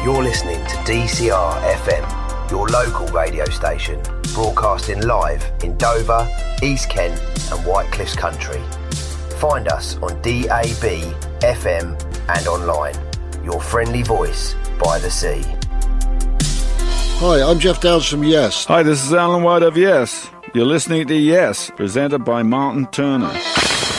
You're listening to DCR FM, your local radio station, broadcasting live in Dover, East Kent and Whitecliffs Country. Find us on DAB, FM and online. Your friendly voice by the sea. Hi, I'm Jeff Downs from Yes. Hi, this is Alan White of Yes. You're listening to Yes, presented by Martin Turner.